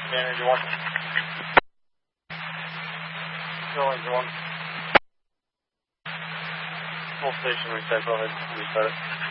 Manager 1. Manager 1. Full station reset, go ahead, reset it.